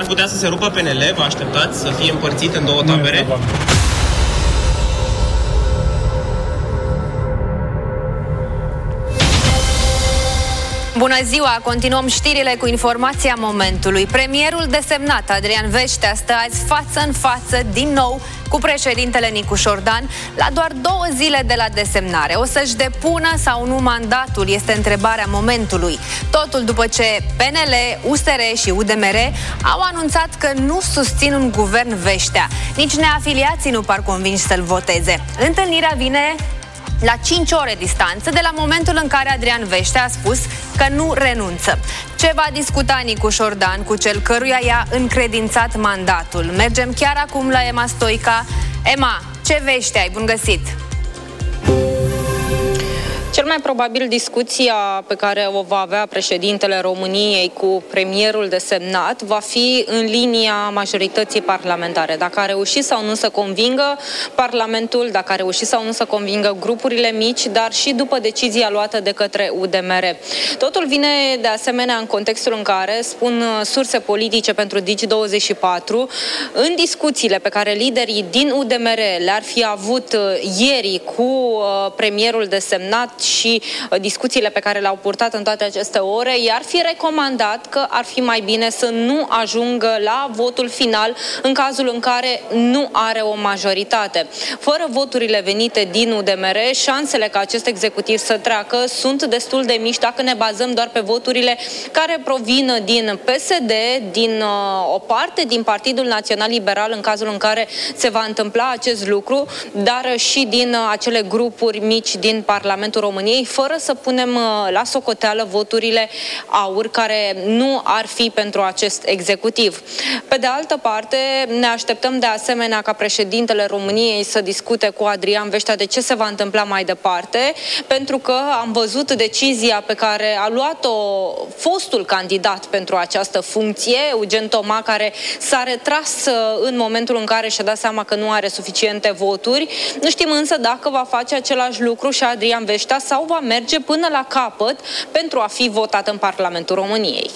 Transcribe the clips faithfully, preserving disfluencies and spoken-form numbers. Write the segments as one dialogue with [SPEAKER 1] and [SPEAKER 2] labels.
[SPEAKER 1] putea să se rupă P N L? Vă așteptați să fie împărțit în două tabere?
[SPEAKER 2] Bună ziua! Continuăm știrile cu informația momentului. Premierul desemnat Adrian Veștea stă azi față în față din nou cu președintele Nicu Șordan la doar două zile de la desemnare. O să-și depună sau nu mandatul, este întrebarea momentului. Totul după ce P N L, U S R și U D M R au anunțat că nu susțin un guvern Veștea. Nici neafiliații nu par convinși să-l voteze. Întâlnirea vine la cinci ore distanță de la momentul în care Adrian Veștea a spus că nu renunță. Ce va discuta Nicu Șordan cu cel căruia i-a încredințat mandatul? Mergem chiar acum la Emma Stoica. Emma, ce vești ai? Bun găsit!
[SPEAKER 3] Cel mai probabil discuția pe care o va avea președintele României cu premierul desemnat va fi în linia majorității parlamentare. Dacă a reușit sau nu să convingă Parlamentul, dacă a reușit sau nu să convingă grupurile mici, dar și după decizia luată de către U D M R. Totul vine de asemenea în contextul în care, spun surse politice pentru Digi douăzeci și patru, în discuțiile pe care liderii din U D M R le-ar fi avut ieri cu premierul desemnat și discuțiile pe care le-au purtat în toate aceste ore, i-ar fi recomandat că ar fi mai bine să nu ajungă la votul final în cazul în care nu are o majoritate. Fără voturile venite din U D M R, șansele ca acest executiv să treacă sunt destul de mici dacă ne bazăm doar pe voturile care provin din P S D, din uh, o parte din Partidul Național Liberal în cazul în care se va întâmpla acest lucru, dar și din uh, acele grupuri mici din Parlamentul României, fără să punem la socoteală voturile aur care nu ar fi pentru acest executiv. Pe de altă parte, ne așteptăm de asemenea ca președintele României să discute cu Adrian Veștea de ce se va întâmpla mai departe, pentru că am văzut decizia pe care a luat-o fostul candidat pentru această funcție, Eugen Toma, care s-a retras în momentul în care și-a dat seama că nu are suficiente voturi. Nu știm însă dacă va face același lucru și Adrian Veștea sau va merge până la capăt pentru a fi votat în Parlamentul României.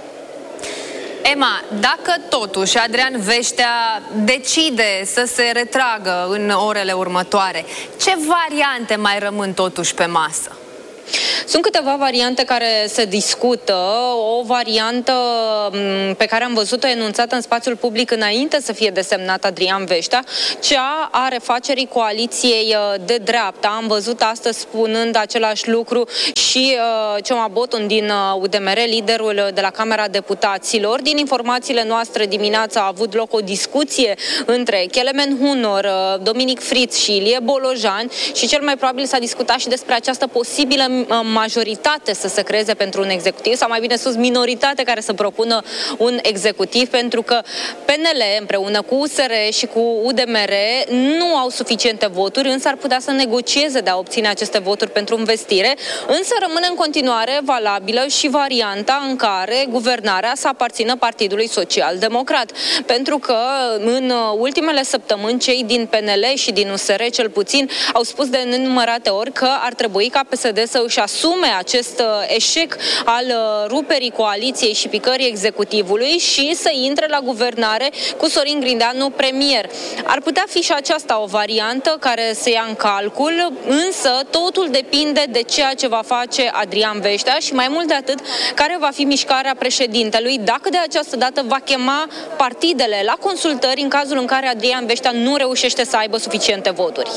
[SPEAKER 2] Emma, dacă totuși Adrian Veștea decide să se retragă în orele următoare, ce variante mai rămân totuși pe masă?
[SPEAKER 3] Sunt câteva variante care se discută. O variantă pe care am văzut-o enunțată în spațiul public înainte să fie desemnat Adrian Veștea, cea a refacerii coaliției de dreapta. Am văzut astăzi spunând același lucru și uh, Cioma Botun din uh, U D M R, liderul de la Camera Deputaților. Din informațiile noastre dimineața a avut loc o discuție între Kelemen Hunor, uh, Dominic Fritz și Ilie Bolojan și cel mai probabil s-a discutat și despre această posibilă majoritate să se creeze pentru un executiv, sau mai bine sus minoritate care să propună un executiv, pentru că P N L împreună cu U S R și cu U D M R nu au suficiente voturi, însă ar putea să negocieze de a obține aceste voturi pentru învestire, însă rămâne în continuare valabilă și varianta în care guvernarea să aparțină Partidului Social Democrat, pentru că în ultimele săptămâni cei din P N L și din U S R cel puțin au spus de nenumărate ori că ar trebui ca P S D să își asume acest eșec al ruperii coaliției și picării executivului și să intre la guvernare cu Sorin Grindeanu premier. Ar putea fi și aceasta o variantă care se ia în calcul, însă totul depinde de ceea ce va face Adrian Veștea și mai mult de atât care va fi mișcarea președintelui, dacă de această dată va chema partidele la consultări în cazul în care Adrian Veștea nu reușește să aibă suficiente voturi.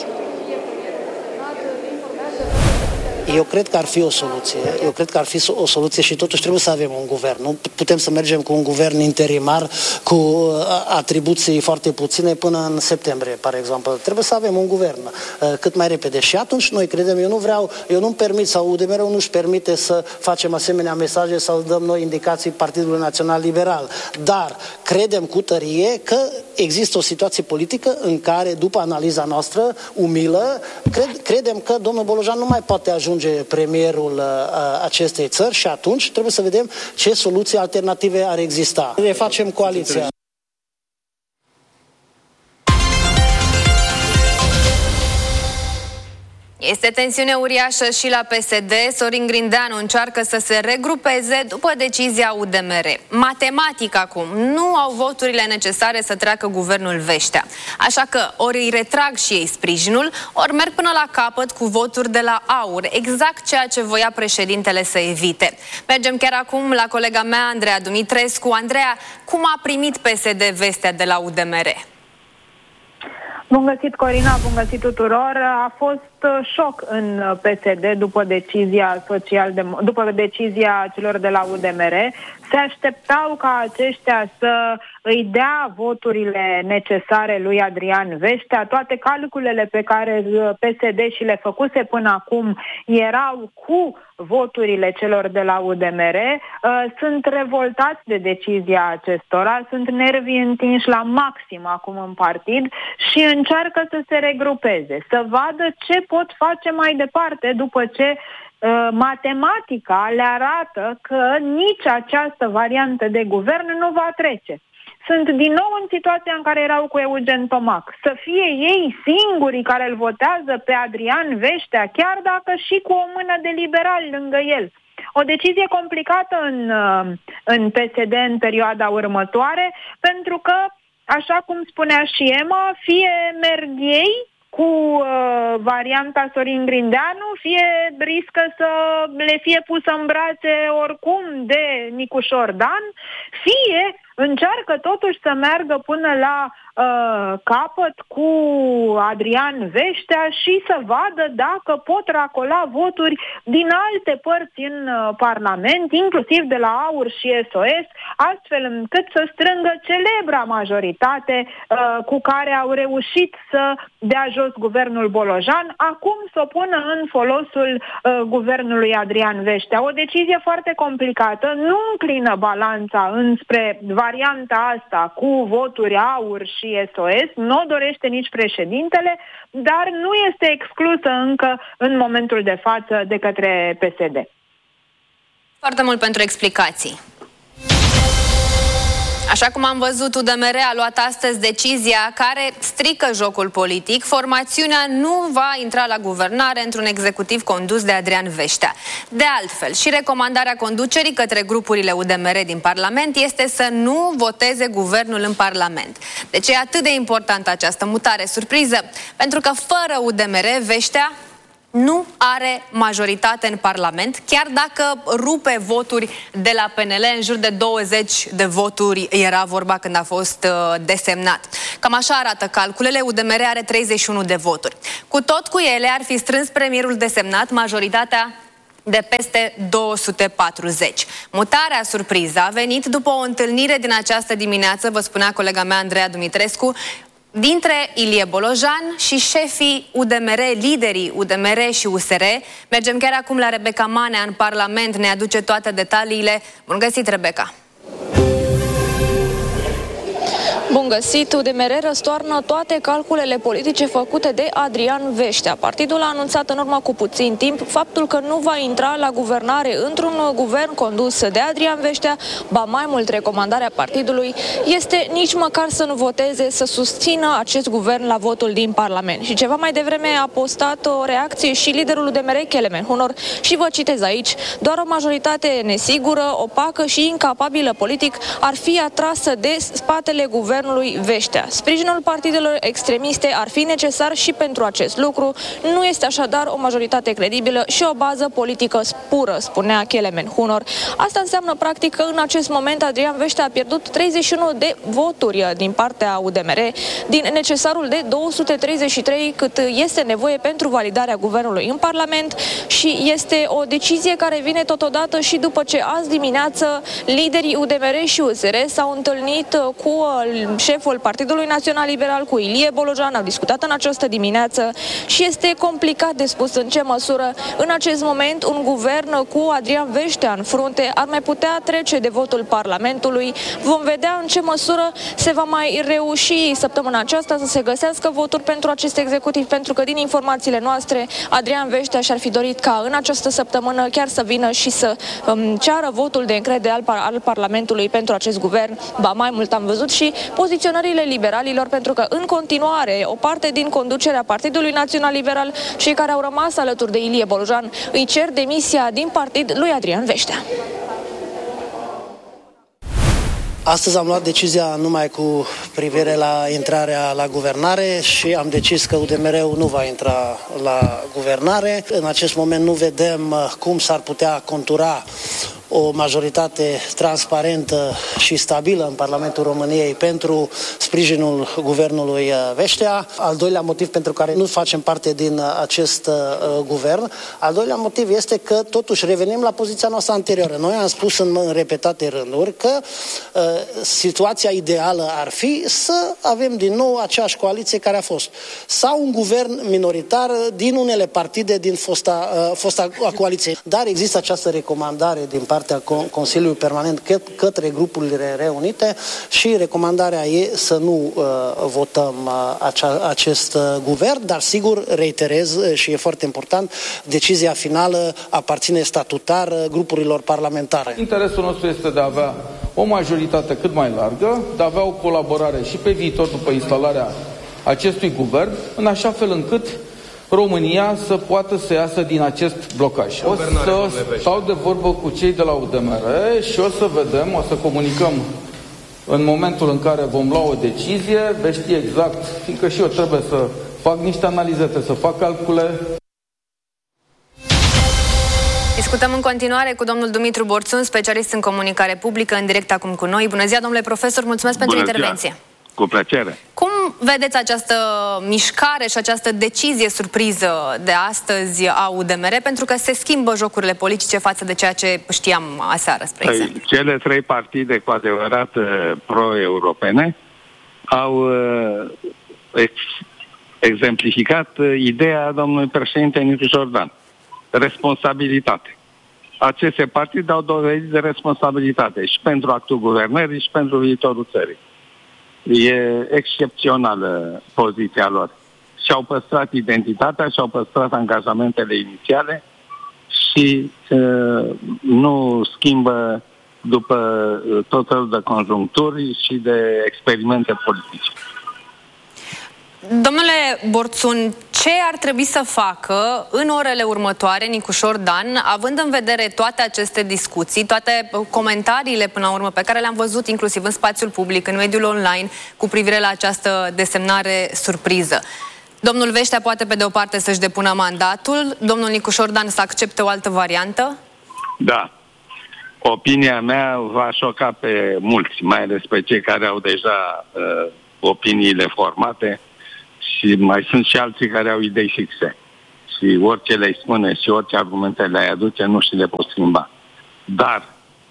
[SPEAKER 4] Eu cred că ar fi o soluție. Eu cred că ar fi o soluție și totuși trebuie să avem un guvern. Nu putem să mergem cu un guvern interimar cu atribuții foarte puține până în septembrie, par exemplu. Trebuie să avem un guvern cât mai repede. Și atunci noi credem, eu nu vreau, eu nu-mi permit sau U D M R-ul nu-și permite să facem asemenea mesaje sau dăm noi indicații Partidului Național Liberal. Dar credem cu tărie că există o situație politică în care, după analiza noastră umilă, cred, credem că domnul Bolojan nu mai poate ajunge premierul uh, acestei țări și atunci trebuie să vedem ce soluții alternative ar exista. Ne facem coaliția.
[SPEAKER 2] Este tensiune uriașă și la P S D. Sorin Grindeanu încearcă să se regrupeze după decizia U D M R. Matematic acum, nu au voturile necesare să treacă guvernul Veștea. Așa că ori îi retrag și ei sprijinul, ori merg până la capăt cu voturi de la AUR, exact ceea ce voia președintele să evite. Mergem chiar acum la colega mea, Andreea Dumitrescu. Andreea, cum a primit P S D vestea de la U D M R?
[SPEAKER 5] Bun găsit, Corina, bun găsit tuturor. A fost șoc în P S D după decizia, social după decizia celor de la U D M R. Se așteptau ca aceștia să îi dea voturile necesare lui Adrian Veștea. Toate calculele pe care P S D și le făcuse până acum erau cu voturile celor de la U D M R. Sunt revoltați de decizia acestora, sunt nervii întinși la maxim acum în partid și încearcă să se regrupeze, să vadă ce pot face mai departe după ce uh, matematica le arată că nici această variantă de guvern nu va trece. Sunt din nou în situația în care erau cu Eugen Tomac. Să fie ei singurii care îl votează pe Adrian Veștea, chiar dacă și cu o mână de liberali lângă el. O decizie complicată în, în P S D în perioada următoare, pentru că, așa cum spunea și Emma, fie merg ei cu uh, varianta Sorin Grindeanu, fie riscă să le fie pusă în brațe oricum de Nicu Șordan, fie încearcă totuși să meargă până la uh, capăt cu Adrian Veștea și să vadă dacă pot racola voturi din alte părți în uh, Parlament, inclusiv de la AUR și S O S, astfel încât să strângă celebra majoritate uh, cu care au reușit să dea jos guvernul Bolojan, acum să o pună în folosul uh, guvernului Adrian Veștea. O decizie foarte complicată, nu înclină balanța înspre varianta asta cu voturi AUR și S O S, nu o dorește nici președintele, dar nu este exclusă încă în momentul de față de către P S D.
[SPEAKER 2] Foarte mult pentru explicații. Așa cum am văzut, U D M R a luat astăzi decizia care strică jocul politic. Formațiunea nu va intra la guvernare într-un executiv condus de Adrian Veștea. De altfel, și recomandarea conducerii către grupurile U D M R din Parlament este să nu voteze guvernul în Parlament. De ce e atât de importantă această mutare surpriză? Pentru că fără U D M R, Veștea nu are majoritate în Parlament, chiar dacă rupe voturi de la P N L, în jur de douăzeci de voturi era vorba când a fost uh, desemnat. Cam așa arată calculele. U D M R are treizeci și unu de voturi. Cu tot cu ele ar fi strâns premierul desemnat majoritatea de peste două sute patruzeci. Mutarea surpriză a venit după o întâlnire din această dimineață, vă spunea colega mea Andreea Dumitrescu, dintre Ilie Bolojan și șefii U D M R, liderii U D M R și U S R. Mergem chiar acum la Rebecca Manea în Parlament, ne aduce toate detaliile. Bun găsit, Rebecca!
[SPEAKER 6] Bun găsit! U D M R răstoarnă toate calculele politice făcute de Adrian Veștea. Partidul a anunțat în urmă cu puțin timp faptul că nu va intra la guvernare într-un guvern condus de Adrian Veștea, ba mai mult, recomandarea partidului este nici măcar să nu voteze, să susțină acest guvern la votul din Parlament. Și ceva mai devreme a postat o reacție și liderul U D M R, Kelemen Hunor, și vă citez aici: doar o majoritate nesigură, opacă și incapabilă politic ar fi atrasă de spatele guvernului Veștea. Sprijinul partidelor extremiste ar fi necesar și pentru acest lucru. Nu este așadar o majoritate credibilă și o bază politică pură, spunea Kelemen Hunor. Asta înseamnă practic că în acest moment Adrian Veștea a pierdut treizeci și unu de voturi din partea U D M R, din necesarul de două sute treizeci și trei cât este nevoie pentru validarea guvernului în Parlament, și este o decizie care vine totodată și după ce azi dimineață liderii U D M R și U S R s-au întâlnit cu șeful Partidului Național Liberal, cu Ilie Bolojan, au discutat în această dimineață și este complicat de spus în ce măsură în acest moment un guvern cu Adrian Veștea în frunte ar mai putea trece de votul Parlamentului. Vom vedea în ce măsură se va mai reuși săptămâna aceasta să se găsească voturi pentru acest executiv, pentru că din informațiile noastre Adrian Veștea și-ar fi dorit ca în această săptămână chiar să vină și să um, ceară votul de încredere al, al Parlamentului pentru acest guvern. Ba mai mult, am văzut și poziționările liberalilor, pentru că în continuare o parte din conducerea Partidului Național Liberal, cei care au rămas alături de Ilie Bolojan, îi cer demisia din partid lui Adrian Veștea.
[SPEAKER 4] Astăzi am luat decizia numai cu privire la intrarea la guvernare și am decis că U D M R-ul nu va intra la guvernare. În acest moment nu vedem cum s-ar putea contura o majoritate transparentă și stabilă în Parlamentul României pentru sprijinul guvernului Veștea. Al doilea motiv pentru care nu facem parte din acest uh, guvern, al doilea motiv este că totuși revenim la poziția noastră anterioară. Noi am spus în, în repetate rânduri că uh, situația ideală ar fi să avem din nou aceeași coaliție care a fost. Sau un guvern minoritar din unele partide din fosta, uh, fosta coaliție. Dar există această recomandare din partea Consiliului Permanent către grupurile reunite și recomandarea e să nu uh, votăm uh, acea, acest uh, guvern, dar sigur, reiterez uh, și e foarte important, decizia finală aparține statutar uh, grupurilor parlamentare.
[SPEAKER 7] Interesul nostru este de a avea o majoritate cât mai largă, de a avea o colaborare și pe viitor după instalarea acestui guvern, în așa fel încât România să poată să iasă din acest blocaj. O să stau de vorbă cu cei de la U D M R și o să vedem, o să comunicăm în momentul în care vom lua o decizie, veți ști exact, fiindcă și eu trebuie să fac niște analize, trebuie să fac calcule.
[SPEAKER 2] Discutăm în continuare cu domnul Dumitru Borțun, specialist în comunicare publică, în direct acum cu noi. Bună ziua, domnule profesor, mulțumesc pentru
[SPEAKER 8] Bună
[SPEAKER 2] intervenție.
[SPEAKER 8] Ziua. Cu plăcere.
[SPEAKER 2] Cum vedeți această mișcare și această decizie surpriză de astăzi a U D M R, pentru că se schimbă jocurile politice față de ceea ce știam aseară, spre
[SPEAKER 8] păi,
[SPEAKER 2] exemplu?
[SPEAKER 8] Cele trei partide cu adevărat pro-europene au uh, ex exemplificat uh, ideea domnului președinte Nicu Șordan. Responsabilitate. Aceste partide au dovedit de responsabilitate și pentru actul guvernării și pentru viitorul țării. E excepțională poziția lor. Și-au păstrat identitatea, și-au păstrat angajamentele inițiale și uh, nu schimbă după tot felul de conjuncturi și de experimente politice.
[SPEAKER 2] Domnule Borțun, ce ar trebui să facă în orele următoare Nicu Șordan, având în vedere toate aceste discuții, toate comentariile până la urmă pe care le-am văzut inclusiv în spațiul public, în mediul online, cu privire la această desemnare surpriză? Domnul Veștea poate pe de o parte să-și depună mandatul, domnul Nicu Șordan să accepte o altă variantă?
[SPEAKER 8] Da. Opinia mea va șoca pe mulți, mai ales pe cei care au deja uh, opiniile formate. Și mai sunt și alții care au idei fixe. Și orice le spune și orice argumente le aduce, nu și le pot schimba. Dar,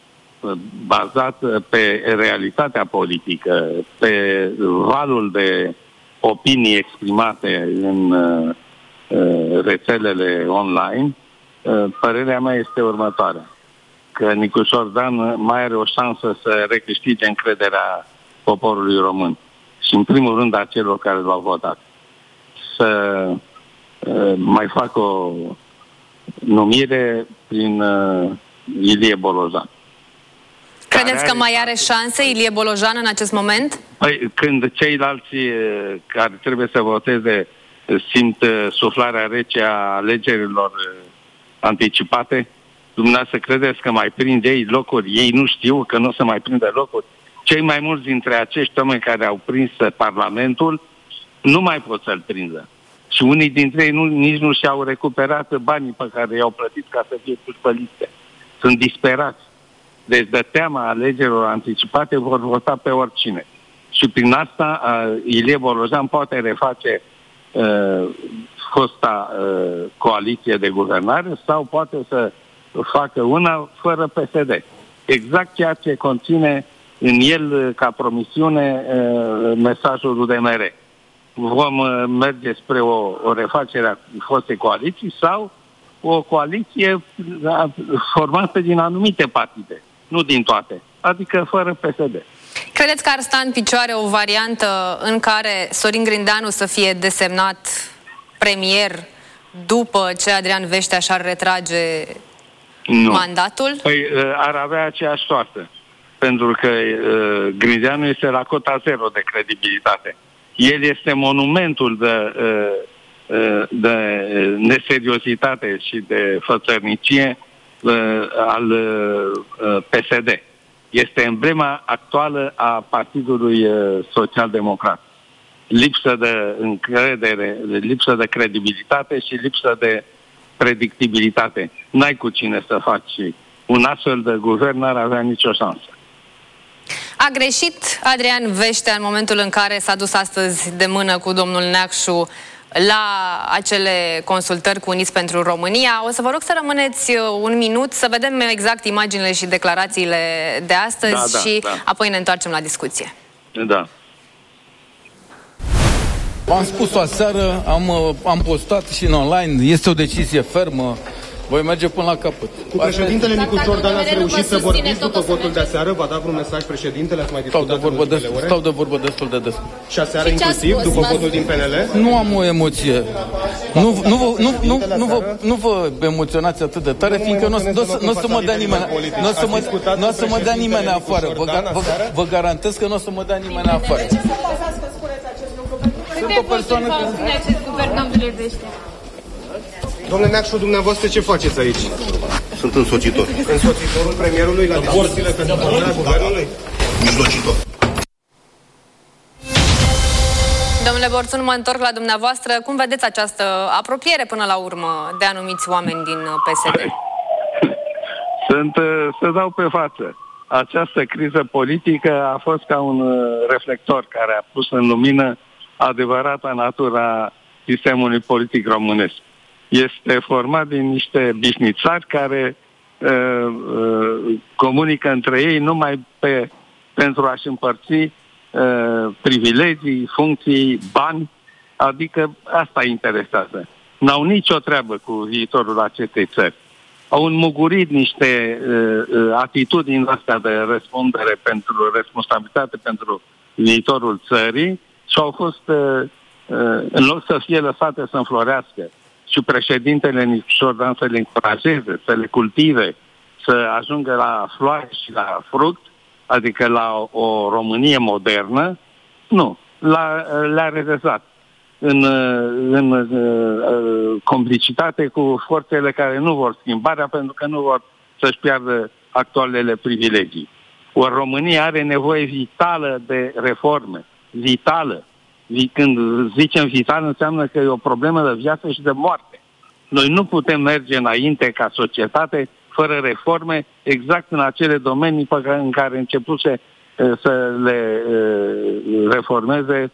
[SPEAKER 8] bazat pe realitatea politică, pe valul de opinii exprimate în uh, rețelele online, uh, părerea mea este următoarea. Că Nicu Șordan mai are o șansă să recâștige încrederea poporului român. Și în primul rând a celor care l-au votat. Să uh, mai fac o numire prin uh, Ilie Bolojan.
[SPEAKER 2] Credeți că mai are șanse Ilie Bolojan în acest moment?
[SPEAKER 8] Păi, când ceilalți uh, care trebuie să voteze uh, simt uh, suflarea rece a alegerilor uh, anticipate, dumneavoastră credeți că mai prind ei locuri? Ei nu știu că nu se mai prinde locuri. Cei mai mulți dintre acești oameni care au prins Parlamentul nu mai pot să-l prindă. Și unii dintre ei nu, nici nu și-au recuperat banii pe care i-au plătit ca să fie pus pe liste. Sunt disperați. Deci de teama alegerilor anticipate vor vota pe oricine. Și prin asta uh, Ilie Bolojan poate reface uh, fosta uh, coaliție de guvernare sau poate să facă una fără P S D. Exact ceea ce conține în el ca promisiune mesajul U D M R. Vom merge spre o, o refacere a fostei coaliții sau o coaliție formată din anumite partide, nu din toate, adică fără P S D.
[SPEAKER 2] Credeți că ar sta în picioare o variantă în care Sorin Grindeanu să fie desemnat premier după ce Adrian Veștea și-ar retrage
[SPEAKER 8] nu.
[SPEAKER 2] mandatul?
[SPEAKER 8] Păi ar avea aceeași soartă. pentru că uh, Grindeanu este la cota zero de credibilitate. El este monumentul de, uh, de neseriozitate și de fățărnicie uh, al uh, P S D. Este emblema actuală a Partidului uh, Social-Democrat. Lipsă de încredere, lipsă de credibilitate și lipsă de predictibilitate. N-ai cu cine să faci. Un astfel de guvern n-ar avea nicio șansă.
[SPEAKER 2] A greșit Adrian Veștea în momentul în care s-a dus astăzi de mână cu domnul Neacșu la acele consultări cu Uniți pentru România. O să vă rog să rămâneți un minut să vedem exact imaginile și declarațiile de astăzi, da, da, și da. apoi ne întoarcem la discuție.
[SPEAKER 8] Da.
[SPEAKER 7] V-am spus-o aseară, am, am postat și în online, este o decizie fermă, voi merge până la capăt.
[SPEAKER 9] Cu președintele Nicu Șordan ați reușit să vorbiți după votul de aseară? V-a dat vreun mesaj președintele? Ați mai discutat
[SPEAKER 7] stau de vorbă, destul, stau de vorbă destul de des.
[SPEAKER 9] Și aseară inclusiv, după votul din P N L?
[SPEAKER 7] Nu am o emoție. Nu, nu, nu, nu, nu, nu, vă, nu vă emoționați atât de tare, fiindcă nu o să mă dea nimeni, nu o să mă, n-o să mă dea nimeni afară. Vă, vă, vă garantez că nu o să mă dea nimeni afară.
[SPEAKER 10] De ce să lăsați că spuneți acest lucru?
[SPEAKER 7] Sunt o persoană care...
[SPEAKER 10] Câte acest guvern, domnule Veștea?
[SPEAKER 9] Domnule Neacșu, dumneavoastră ce faceți aici?
[SPEAKER 11] Sunt însoțitor.
[SPEAKER 9] Însoțitorul premierului la discuțiile pentru formarea guvernului?
[SPEAKER 11] Mijlocitor.
[SPEAKER 2] Domnule Borțun, mă întorc la dumneavoastră. Cum vedeți această apropiere până la urmă de anumiți oameni din P S D?
[SPEAKER 8] Sunt, să dau pe față. Această criză politică a fost ca un reflector care a pus în lumină adevărata natura sistemului politic românesc. Este format din niște bișnițari care uh, uh, comunică între ei numai pe, pentru a-și împărți uh, privilegii, funcții, bani, adică asta îi interesează. N-au nicio treabă cu viitorul acestei țări. Au înmugurit niște uh, atitudini astea de răspundere pentru responsabilitate pentru viitorul țării și au fost, uh, uh, în loc să fie lăsate să înflorească, și președintele Nicu Șordan să le încurajeze, să le cultive, să ajungă la floare și la fruct, adică la o Românie modernă, nu, le-a redresat în, în, în complicitate cu forțele care nu vor schimbarea pentru că nu vor să-și piardă actualele privilegii. O România are nevoie vitală de reforme, vitală. Când zicem vital, înseamnă că e o problemă de viață și de moarte. Noi nu putem merge înainte ca societate fără reforme exact în acele domenii în care începuse să le reformeze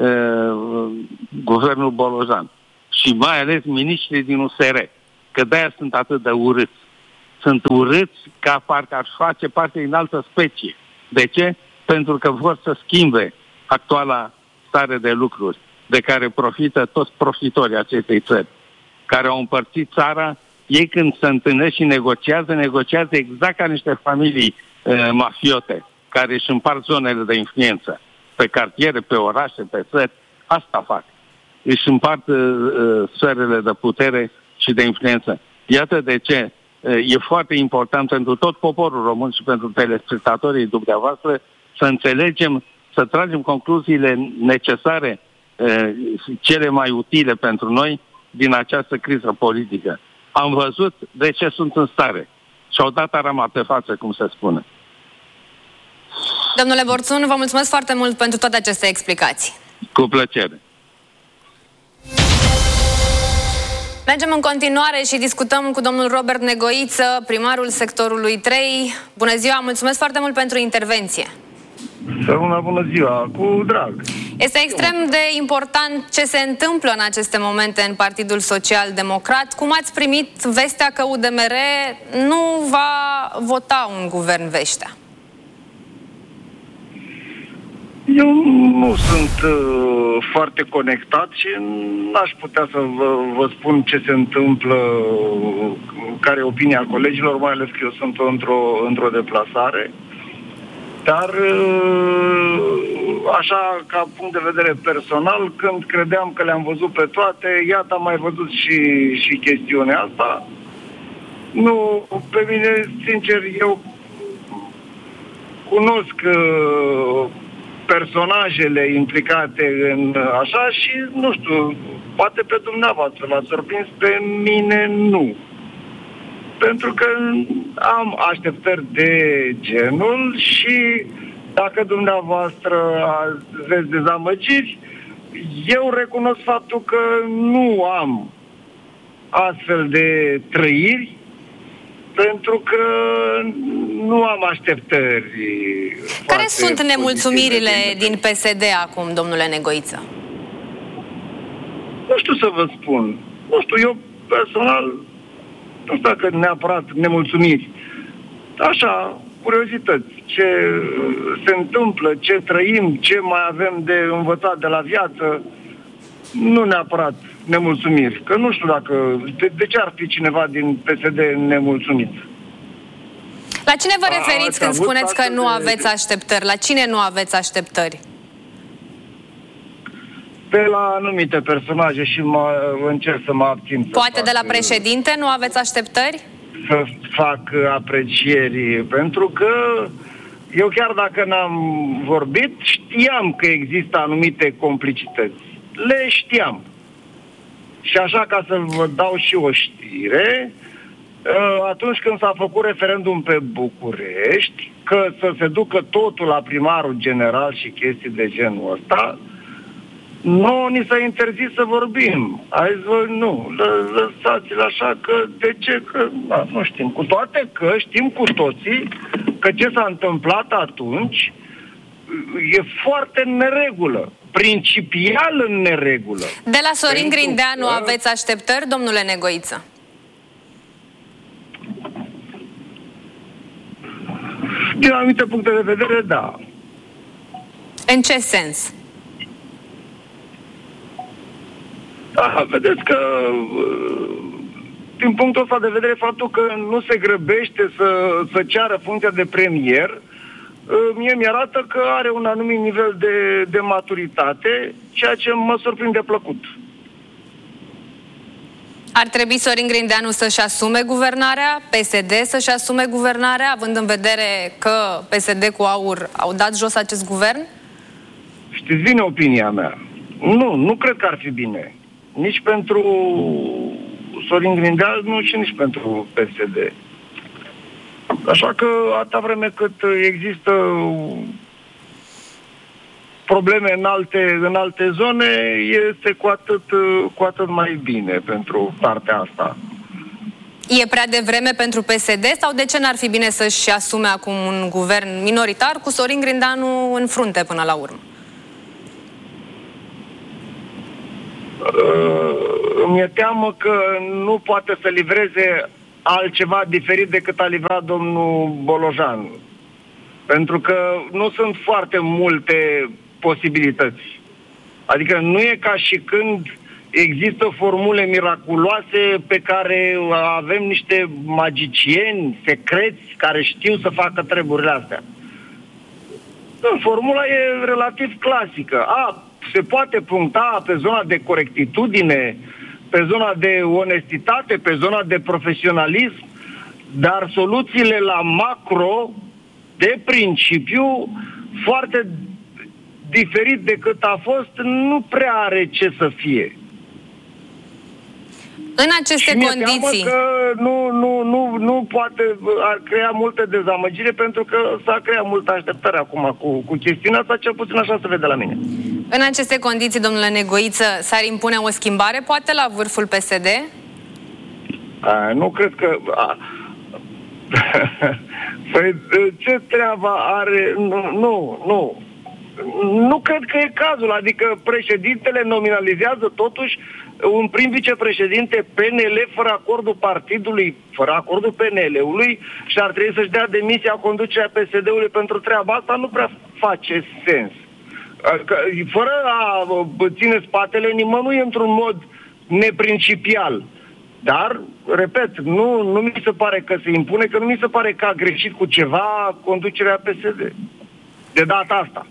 [SPEAKER 8] guvernul Bolojan. Și mai ales miniștrii din U S R, că de-aia sunt atât de urâți. Sunt urâți ca parcă ar face parte din altă specie. De ce? Pentru că vor să schimbe actuala stare de lucruri de care profită toți profitorii acestei țări, care au împărțit țara. Ei când se întâlnesc și negociază, negociază exact ca niște familii uh, mafiote, care își împart zonele de influență pe cartiere, pe orașe, pe țări. Asta fac. Își împart uh, sferele de putere și de influență. Iată de ce uh, e foarte important pentru tot poporul român și pentru telespectatorii dumneavoastră să înțelegem, să tragem concluziile necesare, cele mai utile pentru noi din această criză politică. Am văzut de ce sunt în stare și au dat arama pe față, cum se spune.
[SPEAKER 2] Domnule Borțun, vă mulțumesc foarte mult pentru toate aceste explicații.
[SPEAKER 8] Cu plăcere.
[SPEAKER 2] Mergem în continuare și discutăm cu domnul Robert Negoiță, primarul sectorului trei. Bună ziua, mulțumesc foarte mult pentru intervenție.
[SPEAKER 12] Bună, bună ziua, cu drag.
[SPEAKER 2] Este extrem de important ce se întâmplă în aceste momente în Partidul Social-Democrat. Cum ați primit vestea că U D M R nu va vota un guvern Veștea?
[SPEAKER 12] Eu nu sunt uh, foarte conectat și n-aș putea să vă, vă spun ce se întâmplă, care e opinia colegilor, mai ales că eu sunt într-o, într-o deplasare. Dar, așa, ca punct de vedere personal, când credeam că le-am văzut pe toate, iată, am mai văzut și, și chestiunea asta. Nu, pe mine, sincer, eu cunosc uh, personajele implicate în așa și, nu știu, poate pe dumneavoastră v-ați surprins, pe mine nu. Pentru că am așteptări de genul și dacă dumneavoastră aveți dezamăgiri, eu recunosc faptul că nu am astfel de trăiri, pentru că nu am așteptări.
[SPEAKER 2] Care sunt nemulțumirile din P S D acum, domnule Negoiță?
[SPEAKER 12] Nu știu să vă spun. Nu știu, eu personal nu știu dacă neapărat nemulțumiri. Așa, curiozități. Ce se întâmplă, ce trăim, ce mai avem de învățat de la viață, nu neapărat nemulțumiri. Că nu știu dacă... De, de ce ar fi cineva din P S D nemulțumit?
[SPEAKER 2] La cine vă referiți
[SPEAKER 12] A,
[SPEAKER 2] când spuneți că nu
[SPEAKER 12] de...
[SPEAKER 2] aveți așteptări? La cine nu aveți așteptări?
[SPEAKER 12] Pe la anumite personaje și mă, încerc să mă abțin.
[SPEAKER 2] Poate de la președinte nu aveți așteptări?
[SPEAKER 12] Să fac aprecieri, pentru că eu chiar dacă n-am vorbit, știam că există anumite complicități. Le știam. Și așa, ca să vă dau și o știre, atunci când s-a făcut referendum pe București, că să se ducă totul la primarul general și chestii de genul ăsta, nu ni s-a interzis să vorbim. Ai zis, nu, lăsați-l așa, că de ce? Că da, nu știm. Cu toate că știm cu toții că ce s-a întâmplat atunci e foarte în neregulă. Principial în neregulă.
[SPEAKER 2] De la Sorin
[SPEAKER 12] Pentru
[SPEAKER 2] Grindeanu
[SPEAKER 12] că...
[SPEAKER 2] aveți așteptări, domnule Negoiță?
[SPEAKER 12] Din anumite puncte de vedere, da.
[SPEAKER 2] În ce sens?
[SPEAKER 12] Da, vedeți că din punctul ăsta de vedere, faptul că nu se grăbește să, să ceară funcția de premier, mie mi-arată că are un anumit nivel de, de maturitate, ceea ce mă surprinde plăcut.
[SPEAKER 2] Ar trebui Sorin Grindeanu să-și asume guvernarea, P S D să-și asume guvernarea, având în vedere că P S D cu AUR au dat jos acest guvern?
[SPEAKER 12] Știți bine opinia mea. Nu, nu cred că ar fi bine. Nici pentru Sorin Grindeanu și nici pentru P S D. Așa că atâta vreme cât există probleme în alte, în alte zone, este cu atât, cu atât mai bine pentru partea asta.
[SPEAKER 2] E prea devreme pentru P S D sau de ce n-ar fi bine să-și asume acum un guvern minoritar cu Sorin Grindeanu în frunte până la urmă?
[SPEAKER 12] Uh, mi-e teamă că nu poate să livreze altceva diferit decât a livrat domnul Bolojan. Pentru că nu sunt foarte multe posibilități. Adică nu e ca și când există formule miraculoase pe care avem niște magicieni secreți care știu să facă treburile astea. Formula e relativ clasică. A, se poate puncta pe zona de corectitudine, pe zona de onestitate, pe zona de profesionalism, dar soluțiile la macro, de principiu, foarte diferit decât a fost, nu prea are ce să fie.
[SPEAKER 2] În aceste
[SPEAKER 12] și
[SPEAKER 2] condiții...
[SPEAKER 12] că nu, nu, nu, nu poate, ar crea multe dezamăgire, pentru că s-a creat multă așteptare acum cu, cu chestiunea asta, cel puțin așa se vede la mine.
[SPEAKER 2] În aceste condiții, domnule Negoiță, s-ar impune o schimbare, poate, la vârful P S D?
[SPEAKER 12] A, nu cred că... A... Păi, ce treabă are... Nu, nu, nu. Nu cred că e cazul. Adică președintele nominalizează totuși un prim vicepreședinte P N L fără acordul partidului, fără acordul P N L-ului, și ar trebui să-și dea demisia conducerea P S D-ului pentru treaba asta. Nu prea face sens. Fără a ține spatele nimănui într-un mod neprincipial. Dar, repet, nu, nu mi se pare că se impune, că nu mi se pare că a greșit cu ceva conducerea P S D. De data asta.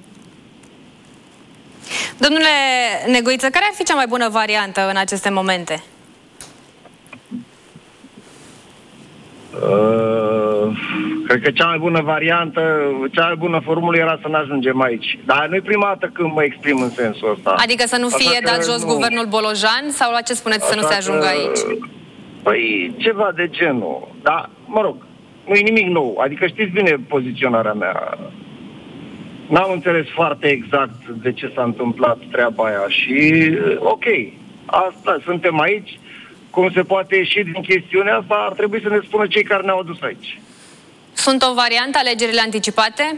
[SPEAKER 2] Domnule Negoiță, care ar fi cea mai bună variantă în aceste momente?
[SPEAKER 12] Uh, Cred că cea mai bună variantă, cea mai bună formulă era să nu ajungem aici. Dar nu e prima dată când mă exprim în sensul ăsta.
[SPEAKER 2] Adică să nu fie dat jos
[SPEAKER 12] nu...
[SPEAKER 2] guvernul Bolojan sau la ce spuneți Așa să nu se ajungă că... aici?
[SPEAKER 12] Păi ceva de genul. Dar, mă rog, nu e nimic nou. Adică știți bine poziționarea mea. N-am înțeles foarte exact de ce s-a întâmplat treaba aia și ok, asta, suntem aici. Cum se poate ieși din chestiunea asta, ar trebui să ne spună cei care ne-au adus aici.
[SPEAKER 2] Sunt o variantă alegerile anticipate?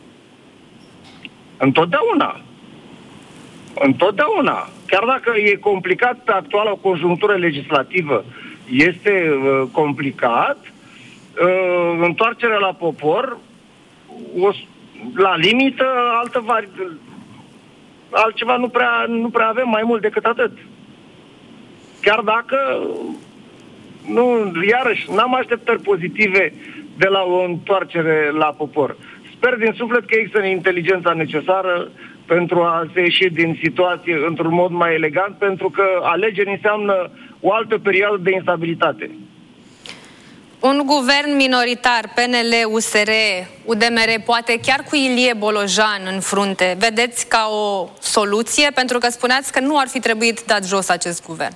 [SPEAKER 12] Întotdeauna. Întotdeauna. Chiar dacă e complicat pe actuala conjunctură legislativă, este uh, complicat, uh, întoarcerea la popor, o, la limită, altă vari... altceva nu prea, nu prea avem mai mult decât atât. Chiar dacă, nu, iarăși, n-am așteptări pozitive de la o întoarcere la popor. Sper din suflet că există inteligența necesară pentru a se ieși din situație într-un mod mai elegant, pentru că alegeri înseamnă o altă perioadă de instabilitate.
[SPEAKER 2] Un guvern minoritar, P N L, U S R, U D M R, poate chiar cu Ilie Bolojan în frunte, vedeți ca o soluție? Pentru că spuneați că nu ar fi trebuit dat jos acest guvern.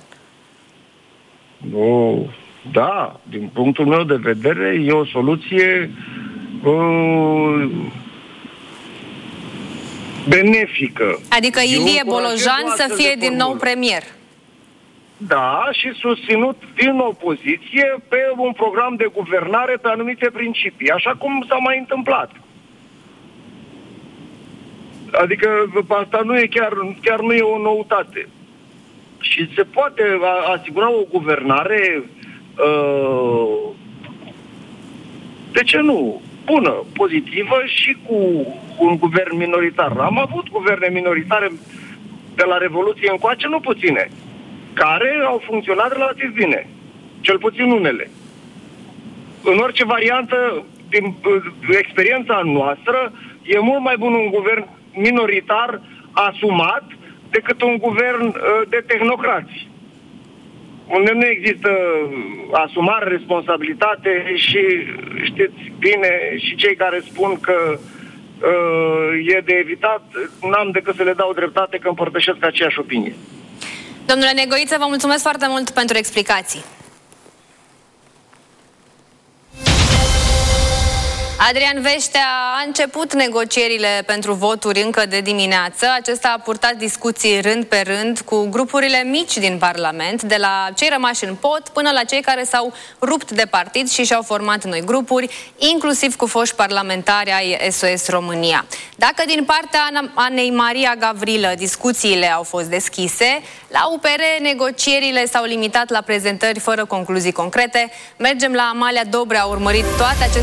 [SPEAKER 12] Nu, da, din punctul meu de vedere e o soluție uh, benefică.
[SPEAKER 2] Adică Ilie Bolojan să fie din nou premier.
[SPEAKER 12] Da, și susținut din opoziție pe un program de guvernare pe anumite principii, așa cum s-a mai întâmplat. Adică asta nu e chiar, chiar nu e o noutate. Și se poate asigura o guvernare, uh, de ce nu, bună, pozitivă și cu un guvern minoritar. Am avut guverne minoritare de la Revoluție încoace, nu puține, care au funcționat relativ bine, cel puțin unele. În orice variantă, din experiența noastră, e mult mai bun un guvern minoritar asumat decât un guvern uh, de tehnocrați, unde nu există asumare, responsabilitate și știți bine, și cei care spun că uh, e de evitat, n-am decât să le dau dreptate că împărtășesc aceeași opinie.
[SPEAKER 2] Domnule Negoiță, vă mulțumesc foarte mult pentru explicații. Adrian Veștea a început negocierile pentru voturi încă de dimineață. Acesta a purtat discuții rând pe rând cu grupurile mici din Parlament, de la cei rămași în pot până la cei care s-au rupt de partid și și-au format noi grupuri, inclusiv cu foști parlamentari ai S O S România. Dacă din partea Anei Maria Gavrilă discuțiile au fost deschise, la U P R negocierile s-au limitat la prezentări fără concluzii concrete. Mergem la Amalia Dobre, a urmărit toate aceste